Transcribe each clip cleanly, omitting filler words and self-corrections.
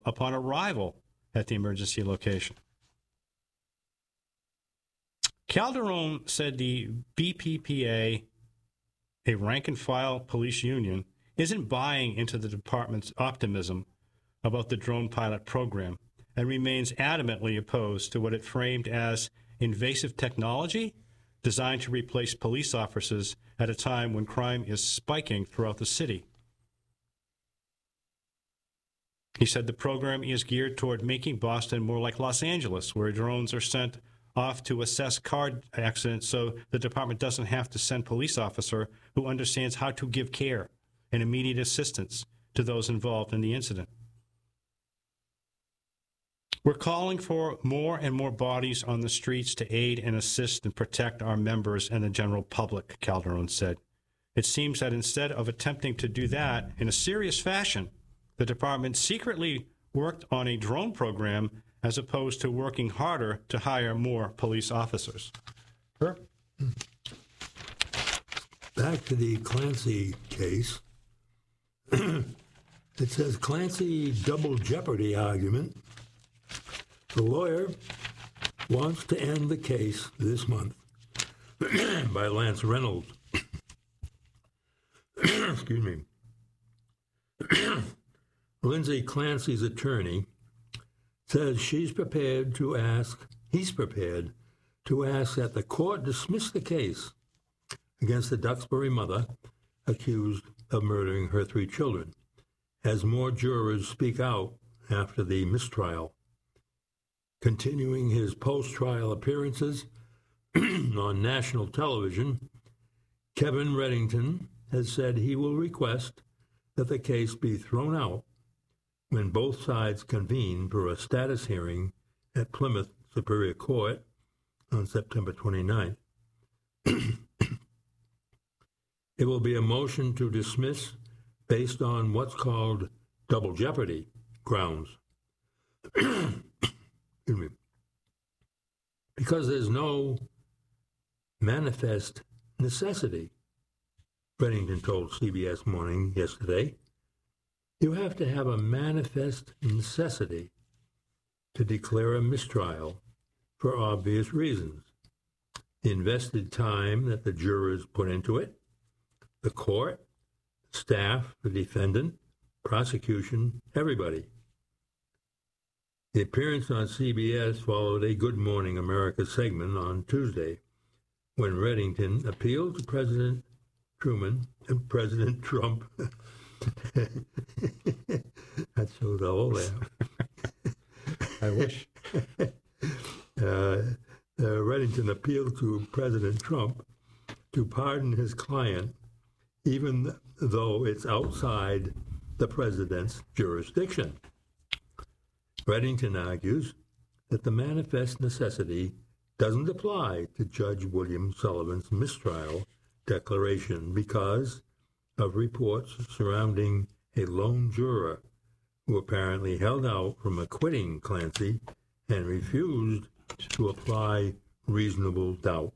upon arrival at the emergency location. Calderon said the BPPA, a rank-and-file police union, isn't buying into the department's optimism about the drone pilot program and remains adamantly opposed to what it framed as invasive technology designed to replace police officers at a time when crime is spiking throughout the city. He said the program is geared toward making Boston more like Los Angeles, where drones are sent off to assess car accidents so the department doesn't have to send police officer who understands how to give care and immediate assistance to those involved in the incident. We're calling for more and more bodies on the streets to aid and assist and protect our members and the general public, Calderon said. It seems that instead of attempting to do that in a serious fashion, the department secretly worked on a drone program as opposed to working harder to hire more police officers. Herb? Back to the Clancy case. It says Clancy double jeopardy argument. The lawyer wants to end the case this month by Lance Reynolds. Excuse me. Lindsay Clancy's attorney says he's prepared to ask that the court dismiss the case against the Duxbury mother accused of murdering her 3 children, as more jurors speak out after the mistrial. Continuing his post-trial appearances on national television, Kevin Reddington has said he will request that the case be thrown out when both sides convene for a status hearing at Plymouth Superior Court on September 29th. It will be a motion to dismiss based on what's called double jeopardy grounds. Excuse me. Because there's no manifest necessity, Reddington told CBS Morning yesterday. You have to have a manifest necessity to declare a mistrial for obvious reasons. The invested time that the jurors put into it, the court, staff, the defendant, prosecution, everybody. The appearance on CBS followed a Good Morning America segment on Tuesday, when Reddington appealed to President Truman and President Trump. That's so double there. I wish. Reddington appealed to President Trump to pardon his client, even though it's outside the president's jurisdiction. Reddington argues that the manifest necessity doesn't apply to Judge William Sullivan's mistrial declaration because of reports surrounding a lone juror who apparently held out from acquitting Clancy and refused to apply reasonable doubt.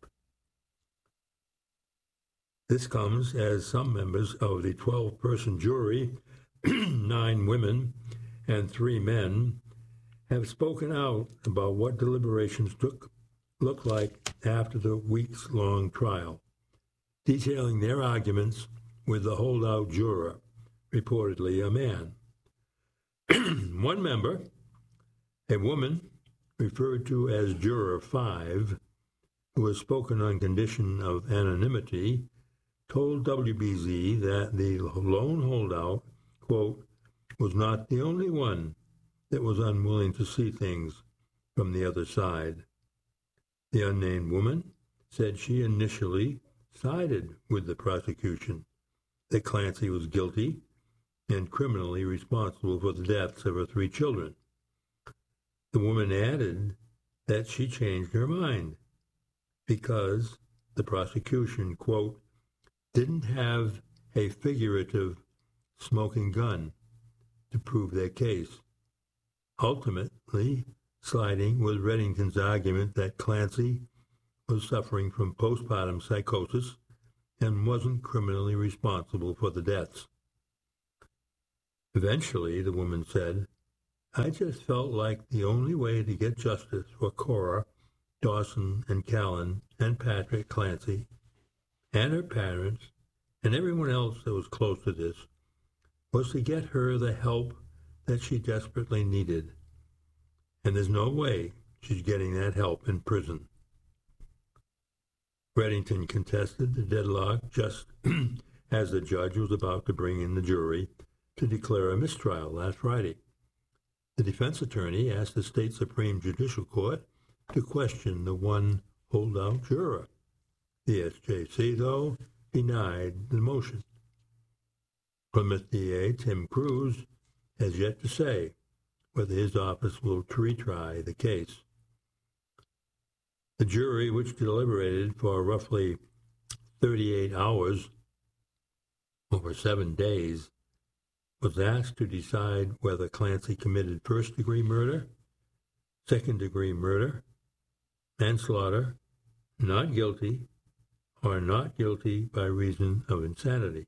This comes as some members of the 12-person jury, 9 women and 3 men, have spoken out about what deliberations looked like after the weeks-long trial, detailing their arguments with the holdout juror, reportedly a man. One member, a woman referred to as Juror 5, who has spoken on condition of anonymity, told WBZ that the lone holdout, quote, was not the only one that was unwilling to see things from the other side. The unnamed woman said she initially sided with the prosecution, that Clancy was guilty and criminally responsible for the deaths of her 3 children. The woman added that she changed her mind because the prosecution, quote, didn't have a figurative smoking gun to prove their case, ultimately siding with Reddington's argument that Clancy was suffering from postpartum psychosis and wasn't criminally responsible for the deaths. Eventually, the woman said, I just felt like the only way to get justice for Cora, Dawson, and Callan, and Patrick Clancy, and her parents, and everyone else that was close to this, was to get her the help that she desperately needed. And there's no way she's getting that help in prison. Reddington contested the deadlock just as the judge was about to bring in the jury to declare a mistrial last Friday. The defense attorney asked the state Supreme Judicial Court to question the one holdout juror. The SJC, though, denied the motion. Plymouth DA Tim Cruz has yet to say whether his office will retry the case. The jury, which deliberated for roughly 38 hours over 7 days, was asked to decide whether Clancy committed first-degree murder, second-degree murder, manslaughter, not guilty, or not guilty by reason of insanity.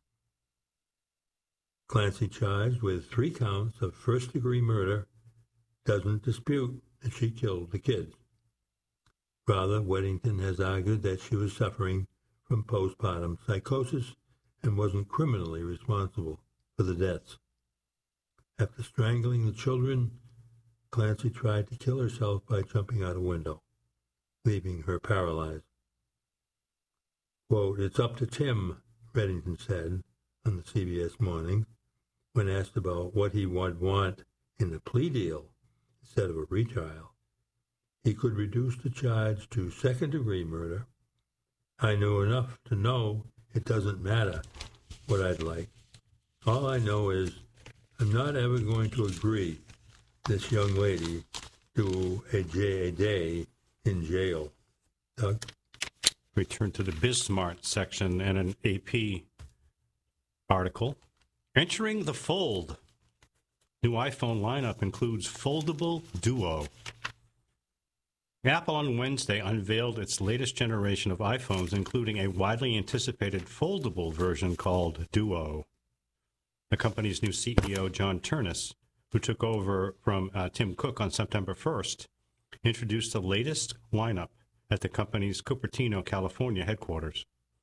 Clancy, charged with 3 counts of first-degree murder, doesn't dispute that she killed the kids. Rather, Weddington has argued that she was suffering from postpartum psychosis and wasn't criminally responsible for the deaths. After strangling the children, Clancy tried to kill herself by jumping out a window, leaving her paralyzed. Quote, "It's up to Tim," Reddington said on the CBS Morning, when asked about what he would want in a plea deal instead of a retrial. He could reduce the charge to second-degree murder. "I know enough to know it doesn't matter what I'd like. All I know is I'm not ever going to agree this young lady do a day in jail." Doug? Return to the BizSmart section and an AP article. Entering the fold. New iPhone lineup includes foldable Duo. Apple on Wednesday unveiled its latest generation of iPhones, including a widely anticipated foldable version called Duo. The company's new CEO, John Ternus, who took over from Tim Cook on September 1st, introduced the latest lineup at the company's Cupertino, California headquarters.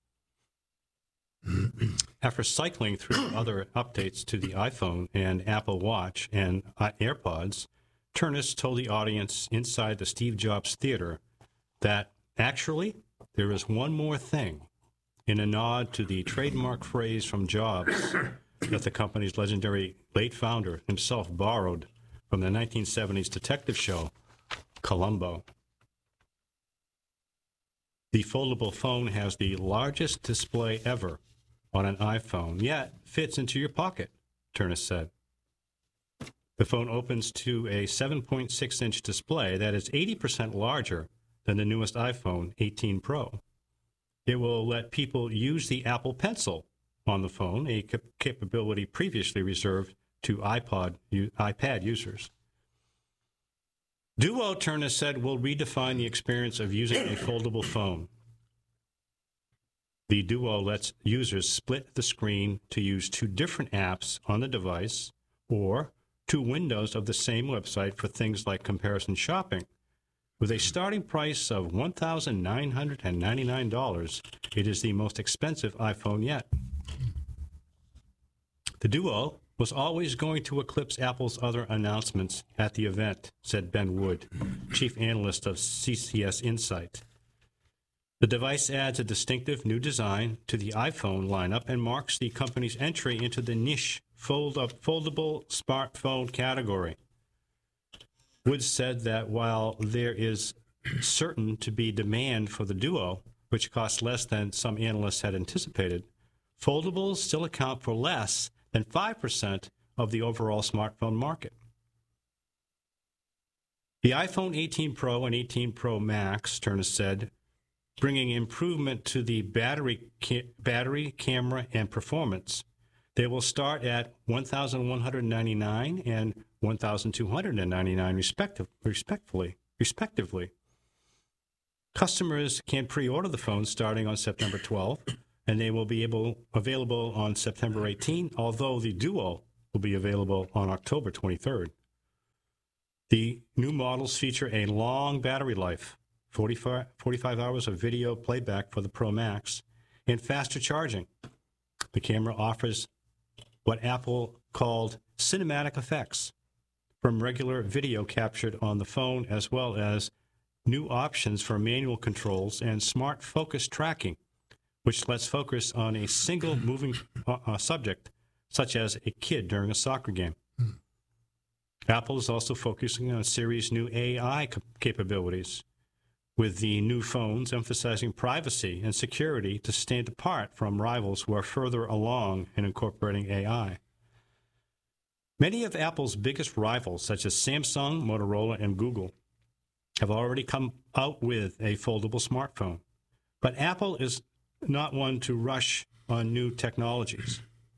After cycling through other updates to the iPhone and Apple Watch and AirPods, Ternus told the audience inside the Steve Jobs Theater that, actually, there is one more thing, in a nod to the trademark phrase from Jobs that the company's legendary late founder himself borrowed from the 1970s detective show, Columbo. The foldable phone has the largest display ever on an iPhone, yet fits into your pocket, Ternus said. The phone opens to a 7.6-inch display that is 80% larger than the newest iPhone 18 Pro. It will let people use the Apple Pencil on the phone, a capability previously reserved to iPad users. Duo, Ternus said, will redefine the experience of using a foldable phone. The Duo lets users split the screen to use 2 different apps on the device or 2 windows of the same website for things like comparison shopping. With a starting price of $1,999, it is the most expensive iPhone yet. The Duo was always going to eclipse Apple's other announcements at the event, said Ben Wood, chief analyst of CCS Insight. The device adds a distinctive new design to the iPhone lineup and marks the company's entry into the niche foldable smartphone category. Woods said that while there is certain to be demand for the Duo, which costs less than some analysts had anticipated, foldables still account for less than 5% of the overall smartphone market. The iPhone 18 Pro and 18 Pro Max, Ternus said, bringing improvement to the battery, camera, and performance. They will start at $1,199 and $1,299 respectively. Customers can pre-order the phones starting on September 12th, and they will be available on September 18th, although the Duo will be available on October 23rd. The new models feature a long battery life, 45 hours of video playback for the Pro Max, and faster charging. The camera offers what Apple called cinematic effects, from regular video captured on the phone, as well as new options for manual controls and smart focus tracking, which lets focus on a single moving subject, such as a kid during a soccer game. Apple is also focusing on Siri's new AI capabilities, with the new phones emphasizing privacy and security to stand apart from rivals who are further along in incorporating AI. Many of Apple's biggest rivals, such as Samsung, Motorola, and Google, have already come out with a foldable smartphone. But Apple is not one to rush on new technologies.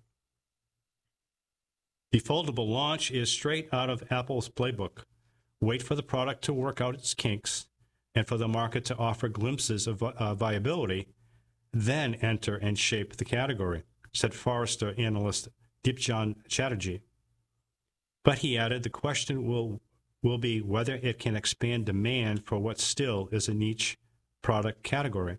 The foldable launch is straight out of Apple's playbook. Wait for the product to work out its kinks and for the market to offer glimpses of viability, then enter and shape the category, said Forrester analyst Dipjan Chatterjee. But he added the question will be whether it can expand demand for what still is a niche product category.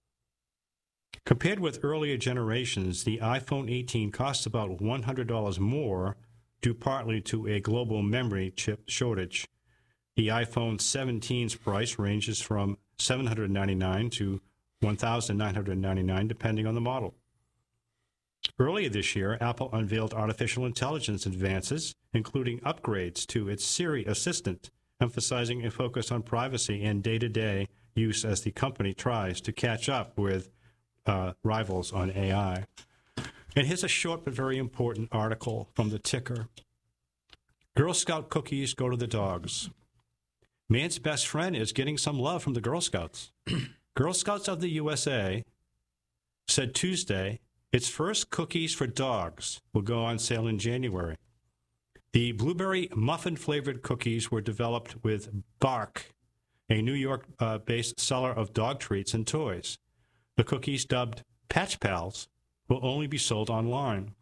Compared with earlier generations, the iPhone 18 costs about $100 more, due partly to a global memory chip shortage. The iPhone 17's price ranges from $799 to $1,999, depending on the model. Earlier this year, Apple unveiled artificial intelligence advances, including upgrades to its Siri assistant, emphasizing a focus on privacy and day-to-day use as the company tries to catch up with rivals on AI. And here's a short but very important article from the Ticker. Girl Scout cookies go to the dogs. Man's best friend is getting some love from the Girl Scouts. Girl Scouts of the USA said Tuesday its first cookies for dogs will go on sale in January. The blueberry muffin-flavored cookies were developed with Bark, a New York-based seller of dog treats and toys. The cookies, dubbed Patch Pals, will only be sold online.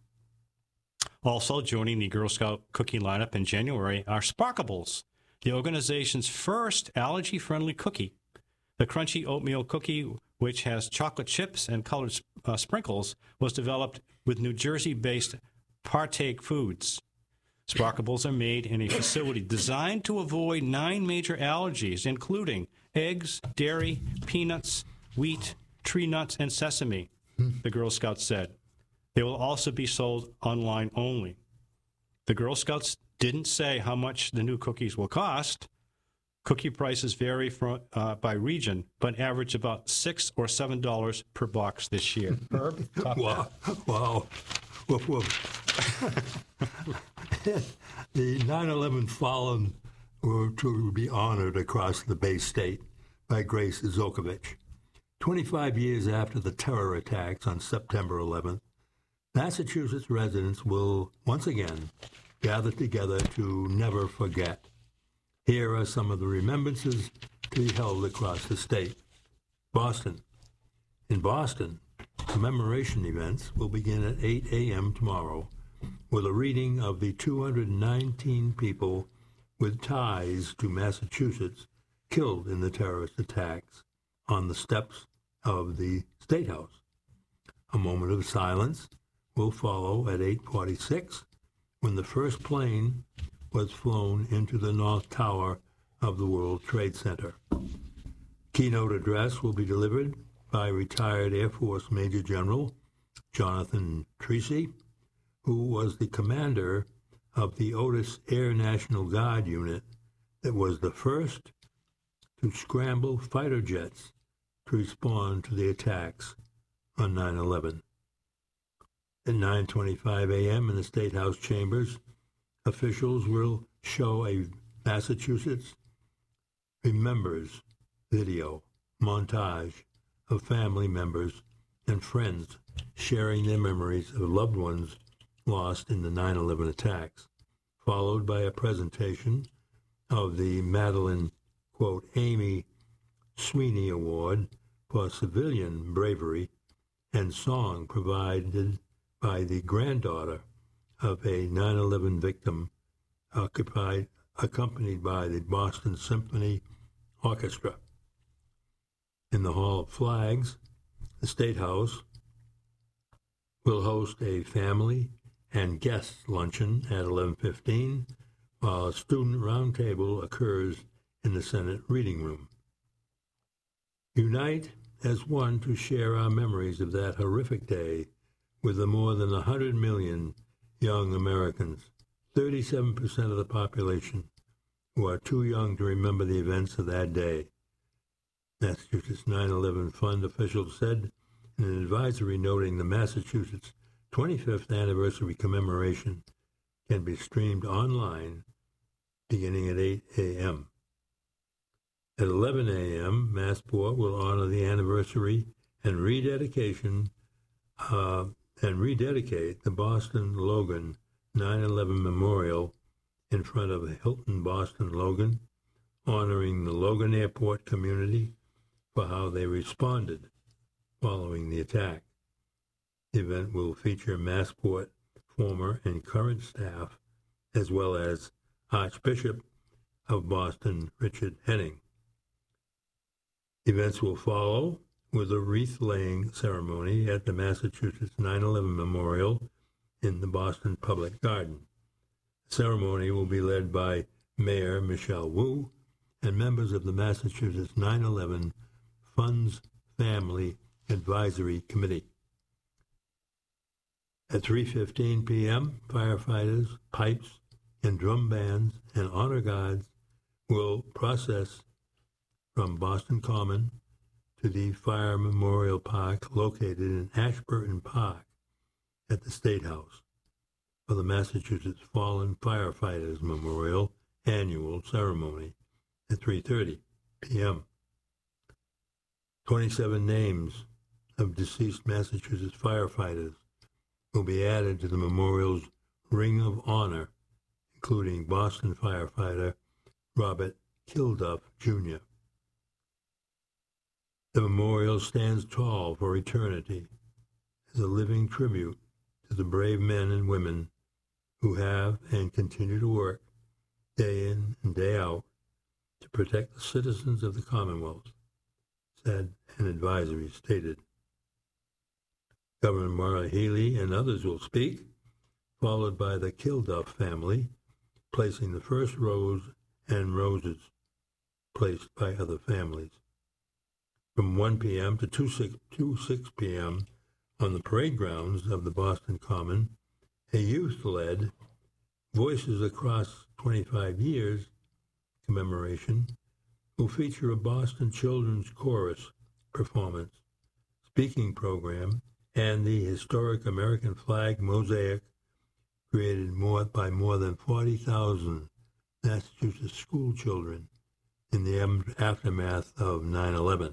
Also joining the Girl Scout cookie lineup in January are Sparkables, the organization's first allergy-friendly cookie. The crunchy oatmeal cookie, which has chocolate chips and colored sprinkles, was developed with New Jersey-based Partake Foods. Sparkables are made in a facility designed to avoid 9 major allergies, including eggs, dairy, peanuts, wheat, tree nuts, and sesame, the Girl Scouts said. They will also be sold online only. The Girl Scouts didn't say how much the new cookies will cost. Cookie prices vary by region, but average about $6 or $7 per box this year. Herb, wow. Woof, woof. The 9/11 fallen were to be honored across the Bay State by Grace Zokovich. 25 years after the terror attacks on September 11th, Massachusetts residents will once again gather together to never forget. Here are some of the remembrances to be held across the state. Boston. In Boston, commemoration events will begin at 8 a.m. tomorrow with a reading of the 219 people with ties to Massachusetts killed in the terrorist attacks on the steps of the State House. A moment of silence will follow at 8:46 when the first plane was flown into the North Tower of the World Trade Center. Keynote address will be delivered by retired Air Force Major General Jonathan Tracy, who was the commander of the Otis Air National Guard unit that was the first to scramble fighter jets to respond to the attacks on 9/11. At 9:25 a.m. in the State House chambers, officials will show a Massachusetts Remembers video montage of family members and friends sharing their memories of loved ones lost in the 9/11 attacks, followed by a presentation of the Madeline, quote, Amy Sweeney Award for civilian bravery and song provided by the granddaughter of a 9/11 victim accompanied by the Boston Symphony Orchestra. In the Hall of Flags, the State House will host a family and guest luncheon at 11:15, while a student roundtable occurs in the Senate reading room. Unite as one to share our memories of that horrific day with the more than 100 million young Americans, 37% of the population, who are too young to remember the events of that day. Massachusetts 9/11 Fund officials said in an advisory noting the Massachusetts 25th anniversary commemoration can be streamed online beginning at 8 a.m. At 11 a.m., Massport will honor the anniversary and rededicate the Boston Logan 9/11 Memorial in front of the Hilton Boston Logan, honoring the Logan Airport community for how they responded following the attack. The event will feature Massport former and current staff, as well as Archbishop of Boston, Richard Henning. Events will follow with a wreath-laying ceremony at the Massachusetts 9/11 Memorial in the Boston Public Garden. The ceremony will be led by Mayor Michelle Wu and members of the Massachusetts 9/11 Funds Family Advisory Committee. At 3:15 p.m., firefighters, pipes, and drum bands and honor guards will process from Boston Common to the Fire Memorial Park located in Ashburton Park at the State House for the Massachusetts Fallen Firefighters Memorial Annual Ceremony at 3:30 p.m. 27 names of deceased Massachusetts firefighters will be added to the memorial's Ring of Honor, including Boston firefighter Robert Kilduff, Jr. The memorial stands tall for eternity as a living tribute to the brave men and women who have and continue to work day in and day out to protect the citizens of the Commonwealth, said an advisory stated. Governor Maura Healey and others will speak, followed by the Kilduff family, placing the first rose and roses placed by other families. From 1 p.m. to 2:06 p.m. on the parade grounds of the Boston Common, a youth-led Voices Across 25 Years commemoration will feature a Boston Children's Chorus performance, speaking program, and the historic American flag mosaic created by more than 40,000 Massachusetts school children in the aftermath of 9/11.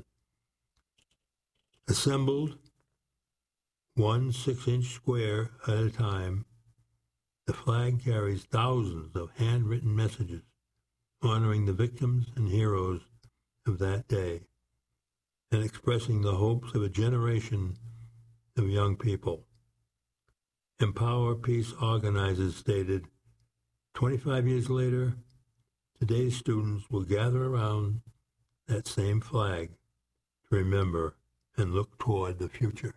Assembled 1 6-inch square at a time, the flag carries thousands of handwritten messages honoring the victims and heroes of that day and expressing the hopes of a generation of young people. Empower Peace organizers stated, 25 years later, today's students will gather around that same flag to remember and look toward the future.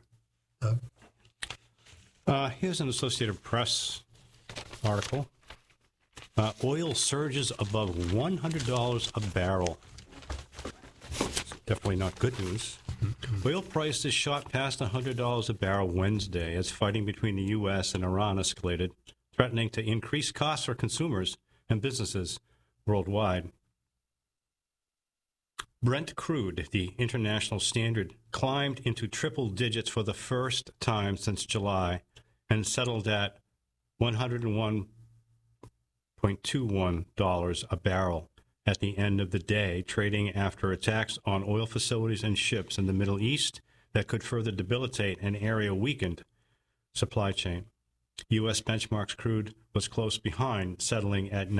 Here's an Associated Press article. Oil surges above $100 a barrel. Definitely not good news. Oil prices shot past $100 a barrel Wednesday as fighting between the U.S. and Iran escalated, threatening to increase costs for consumers and businesses worldwide. Brent crude, the international standard, climbed into triple digits for the first time since July and settled at $101.21 a barrel at the end of the day, trading after attacks on oil facilities and ships in the Middle East that could further debilitate an area weakened supply chain. U.S. benchmarks crude was close behind, settling at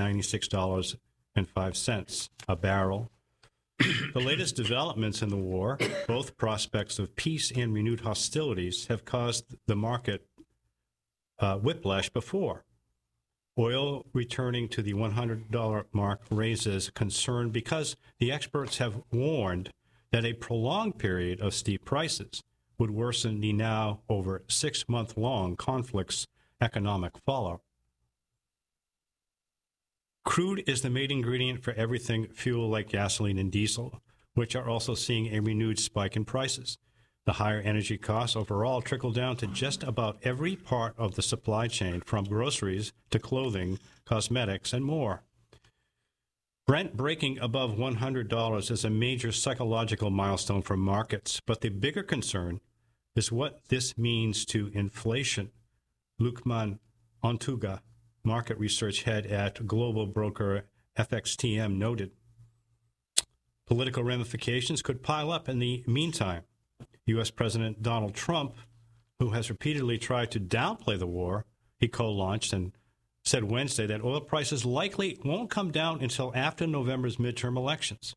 $96.05 a barrel. The latest developments in the war, both prospects of peace and renewed hostilities, have caused the market whiplash before. Oil returning to the $100 mark raises concern because the experts have warned that a prolonged period of steep prices would worsen the now over 6-month-long conflict's economic fallout. Crude is the main ingredient for everything fuel like gasoline and diesel, which are also seeing a renewed spike in prices. The higher energy costs overall trickle down to just about every part of the supply chain, from groceries to clothing, cosmetics, and more. Brent breaking above $100 is a major psychological milestone for markets, but the bigger concern is what this means to inflation. Lukman Ontuga, market research head at global broker FXTM, noted. Political ramifications could pile up in the meantime. U.S. President Donald Trump, who has repeatedly tried to downplay the war he co-launched, and said Wednesday that oil prices likely won't come down until after November's midterm elections.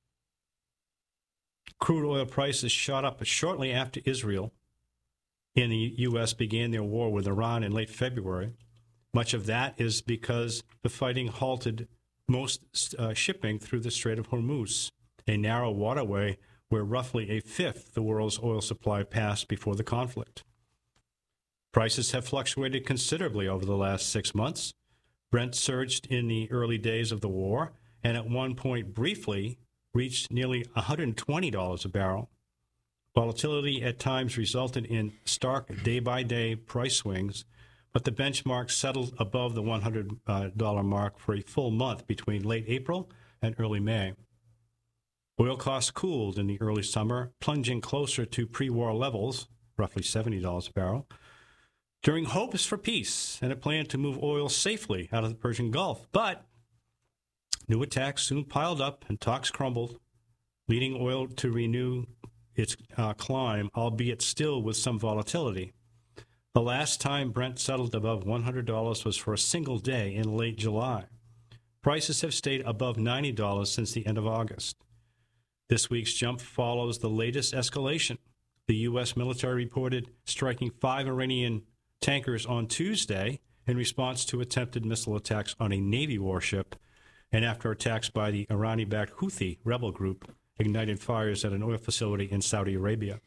Crude oil prices shot up shortly after Israel and the U.S. began their war with Iran in late February. Much of that is because the fighting halted most shipping through the Strait of Hormuz, a narrow waterway where roughly a fifth the world's oil supply passed before the conflict. Prices have fluctuated considerably over the last 6 months. Brent surged in the early days of the war and at one point briefly reached nearly $120 a barrel. Volatility at times resulted in stark day-by-day price swings, but the benchmark settled above the $100 mark for a full month between late April and early May. Oil costs cooled in the early summer, plunging closer to pre-war levels, roughly $70 a barrel, during hopes for peace and a plan to move oil safely out of the Persian Gulf. But new attacks soon piled up and talks crumbled, leading oil to renew its climb, albeit still with some volatility. The last time Brent settled above $100 was for a single day in late July. Prices have stayed above $90 since the end of August. This week's jump follows the latest escalation. The U.S. military reported striking 5 Iranian tankers on Tuesday in response to attempted missile attacks on a Navy warship, and after attacks by the Iranian-backed Houthi rebel group ignited fires at an oil facility in Saudi Arabia.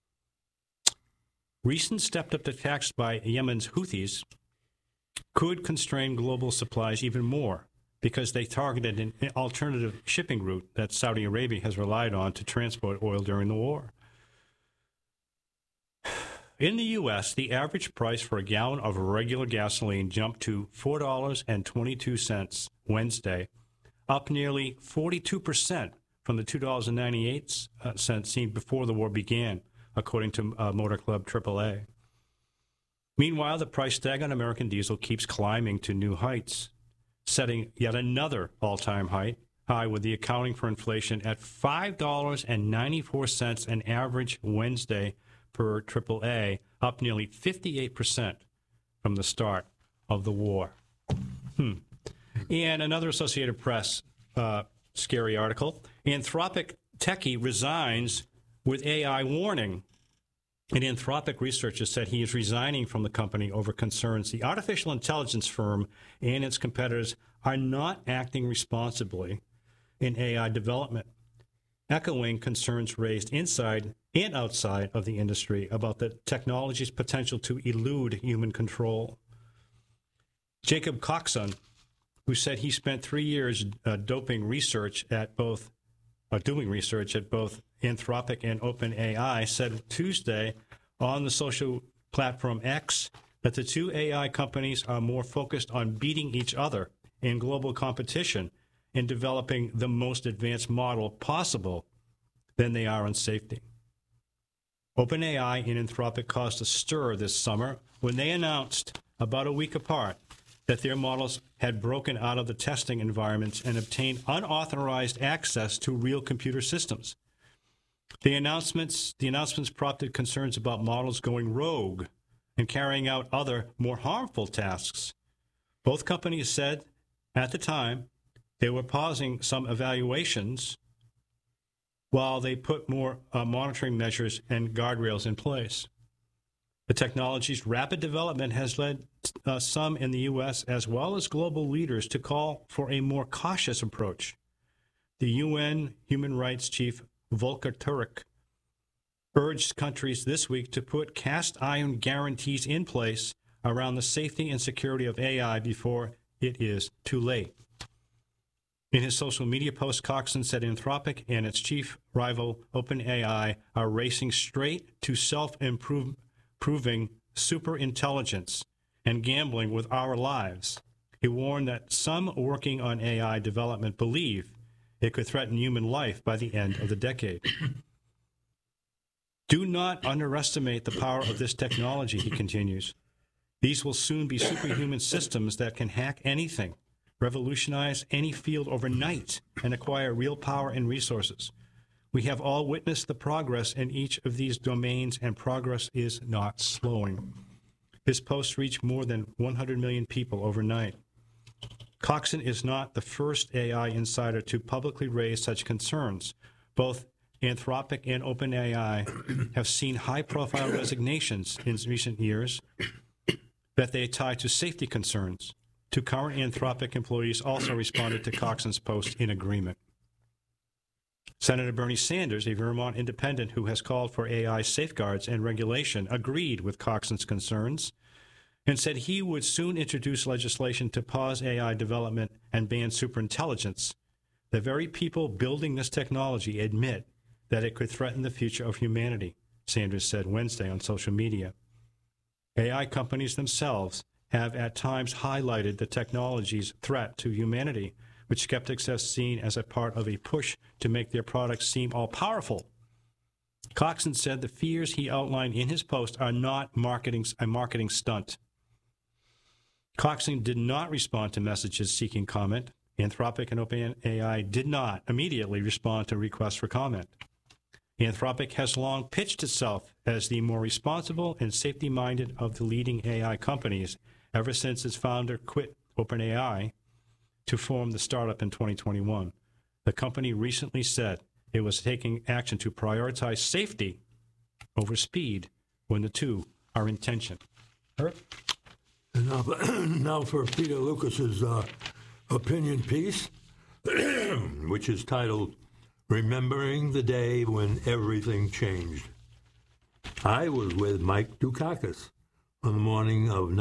Recent stepped-up attacks by Yemen's Houthis could constrain global supplies even more, because they targeted an alternative shipping route that Saudi Arabia has relied on to transport oil during the war. In the U.S., the average price for a gallon of regular gasoline jumped to $4.22 Wednesday, up nearly 42% from the $2.98 seen before the war began, according to Motor Club AAA. Meanwhile, the price tag on American diesel keeps climbing to new heights, setting yet another all-time high with the accounting for inflation at $5.94 an average Wednesday per AAA, up nearly 58% from the start of the war. And another Associated Press scary article, Anthropic techie resigns with AI warning. An Anthropic researcher said he is resigning from the company over concerns the artificial intelligence firm and its competitors are not acting responsibly in AI development, echoing concerns raised inside and outside of the industry about the technology's potential to elude human control. Jacob Coxon, who said he spent 3 years doing research at both Anthropic and OpenAI, said Tuesday on the social platform X that the two AI companies are more focused on beating each other in global competition and developing the most advanced model possible than they are on safety. OpenAI and Anthropic caused a stir this summer when they announced, about a week apart, that their models had broken out of the testing environments and obtained unauthorized access to real computer systems. The announcements prompted concerns about models going rogue and carrying out other, more harmful tasks. Both companies said at the time they were pausing some evaluations while they put more monitoring measures and guardrails in place. The technology's rapid development has led some in the U.S. as well as global leaders to call for a more cautious approach. The UN Human Rights Chief Volker Turk urged countries this week to put cast-iron guarantees in place around the safety and security of AI before it is too late. In his social media post, Coxon said Anthropic and its chief rival OpenAI are racing straight to self-improving superintelligence and gambling with our lives. He warned that some working on AI development believe it could threaten human life by the end of the decade. Do not underestimate the power of this technology, he continues. These will soon be superhuman systems that can hack anything, revolutionize any field overnight, and acquire real power and resources. We have all witnessed the progress in each of these domains, and progress is not slowing. His post reached more than 100 million people overnight. Coxon is not the first AI insider to publicly raise such concerns. Both Anthropic and OpenAI have seen high-profile resignations in recent years that they tie to safety concerns. Two current Anthropic employees also responded to Coxon's post in agreement. Senator Bernie Sanders, a Vermont independent who has called for AI safeguards and regulation, agreed with Coxon's concerns and said he would soon introduce legislation to pause AI development and ban superintelligence. The very people building this technology admit that it could threaten the future of humanity, Sanders said Wednesday on social media. AI companies themselves have at times highlighted the technology's threat to humanity, which skeptics have seen as a part of a push to make their products seem all-powerful. Coxon said the fears he outlined in his post are not a marketing stunt. Coxon did not respond to messages seeking comment. Anthropic and OpenAI did not immediately respond to requests for comment. Anthropic has long pitched itself as the more responsible and safety-minded of the leading AI companies ever since its founder quit OpenAI to form the startup in 2021. The company recently said it was taking action to prioritize safety over speed when the two are in tension. Herb? And now for Peter Lucas's opinion piece, which is titled, Remembering the Day When Everything Changed. I was with Mike Dukakis on the morning of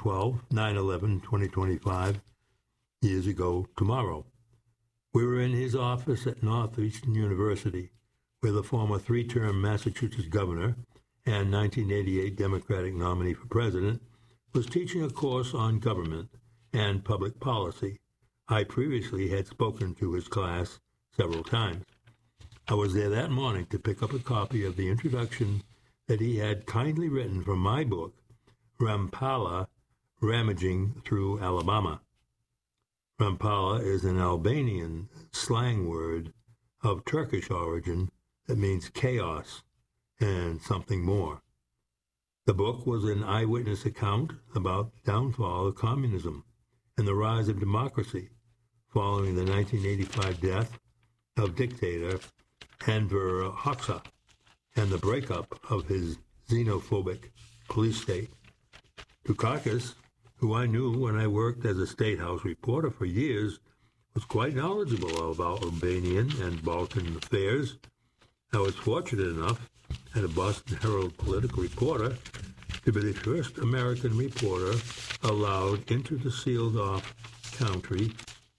9/11/2025, years ago tomorrow. We were in his office at Northeastern University, where the former three-term Massachusetts governor and 1988 Democratic nominee for president was teaching a course on government and public policy. I previously had spoken to his class several times. I was there that morning to pick up a copy of the introduction that he had kindly written for my book, Rampala, Ramaging Through Alabama. Rampala is an Albanian slang word of Turkish origin that means chaos and something more. The book was an eyewitness account about the downfall of communism and the rise of democracy following the 1985 death of dictator Enver Hoxha and the breakup of his xenophobic police state. Dukakis, who I knew when I worked as a State House reporter for years, was quite knowledgeable about Albanian and Balkan affairs. I was fortunate enough, as a Boston Herald political reporter, to be the first American reporter allowed into the sealed-off country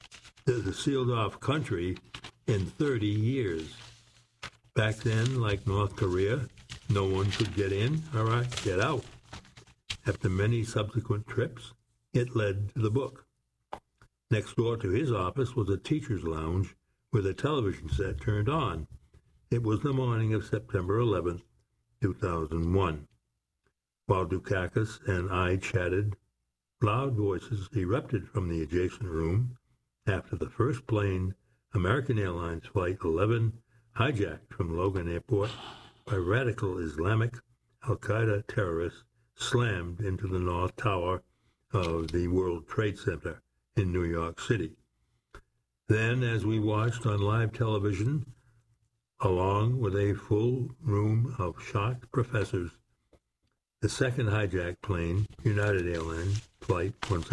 in 30 years. Back then, like North Korea, no one could get in or get out. After many subsequent trips, it led to the book. Next door to his office was a teacher's lounge with a television set turned on. It was the morning of September 11th, 2001. While Dukakis and I chatted, loud voices erupted from the adjacent room after the first plane, American Airlines Flight 11, hijacked from Logan Airport by radical Islamic Al-Qaeda terrorists, slammed into the North Tower of the World Trade Center in New York City. Then, as we watched on live television, along with a full room of shocked professors, The second hijacked plane, United Airlines Flight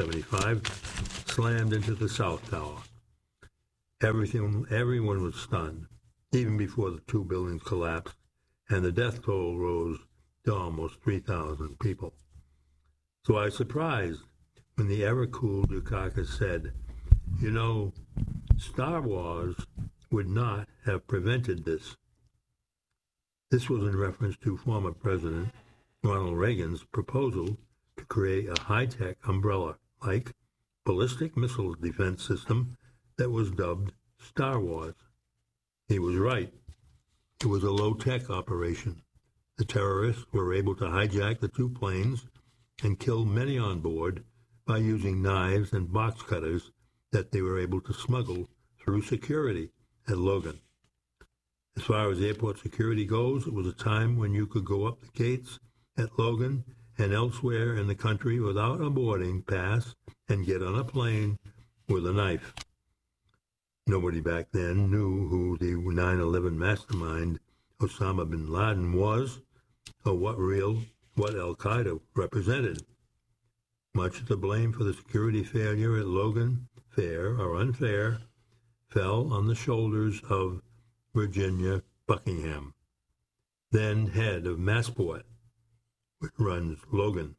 175, slammed into the South Tower. Everyone was stunned, even before the two buildings collapsed, and the death toll rose to almost 3,000 people. So I was surprised when the ever-cool Dukakis said, "You know, Star Wars would not have prevented this." This was in reference to former President Ronald Reagan's proposal to create a high-tech umbrella-like ballistic missile defense system that was dubbed Star Wars. He was right. It was a low-tech operation. The terrorists were able to hijack the two planes and kill many on board by using knives and box cutters that they were able to smuggle through security at Logan. As far as airport security goes, it was a time when you could go up the gates at Logan and elsewhere in the country without a boarding pass and get on a plane with a knife. Nobody back then knew who the 9/11 mastermind Osama bin Laden was or what Al-Qaeda represented. Much of the blame for the security failure at Logan, fair or unfair, fell on the shoulders of Virginia Buckingham, then head of Massport, which runs Logan.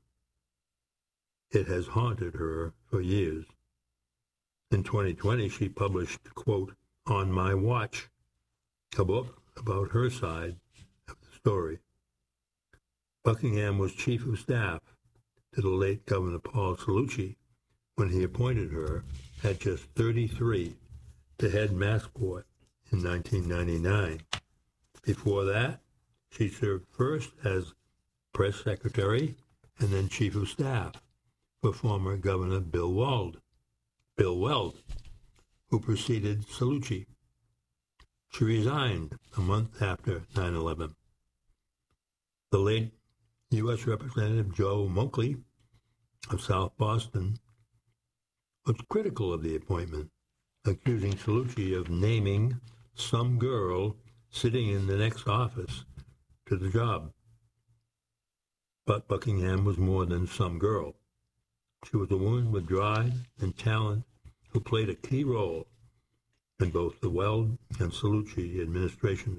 It has haunted her for years. In 2020, she published, quote, "On My Watch," a book about her side of the story. Buckingham was chief of staff to the late Governor Paul Cellucci when he appointed her at just 33 to head Massport in 1999. Before that, she served first as press secretary and then chief of staff for former Governor Bill Weld, who preceded Cellucci. She resigned a month after 9/11. The late U.S. Representative Joe Moakley of South Boston was critical of the appointment, accusing Cellucci of naming some girl sitting in the next office to the job. But Buckingham was more than some girl. She was a woman with drive and talent who played a key role in both the Weld and Cellucci administrations.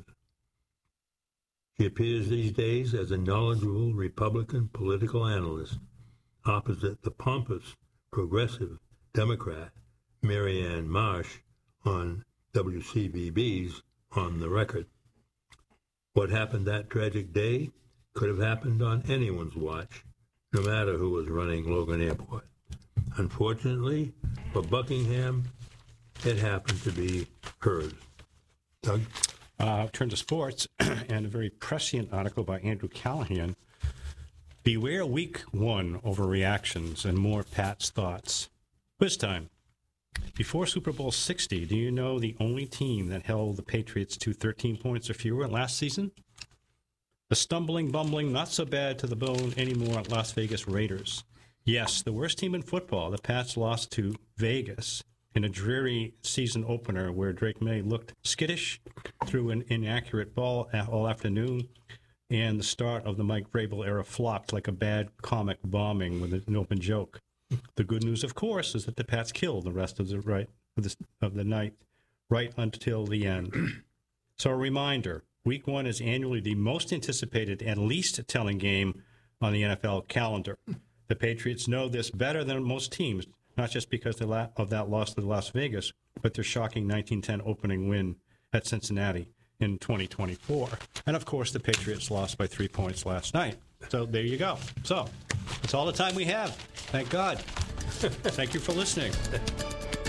She appears these days as a knowledgeable Republican political analyst opposite the pompous, progressive Democrat Marianne Marsh on WCVB's On the Record. What happened that tragic day could have happened on anyone's watch, no matter who was running Logan Airport. Unfortunately, for Buckingham, it happened to be hers. Doug? Turn to sports, and a very prescient article by Andrew Callahan. Beware week one overreactions and more Pat's thoughts. Quiz time. Before Super Bowl 60, do you know the only team that held the Patriots to 13 points or fewer last season? The stumbling, bumbling, not so bad to the bone anymore Las Vegas Raiders. Yes, the worst team in football. The Pats lost to Vegas in a dreary season opener where Drake May looked skittish, threw an inaccurate ball all afternoon, and the start of the Mike Vrabel era flopped like a bad comic bombing with an open joke. The good news, of course, is that the Pats killed the rest of the night right until the end. So a reminder, Week 1 is annually the most anticipated and least telling game on the NFL calendar. The Patriots know this better than most teams, not just because of that loss to Las Vegas, but their shocking 19-10 opening win at Cincinnati in 2024. And, of course, the Patriots lost by 3 points last night. So there you go. So that's all the time we have. Thank God. Thank you for listening.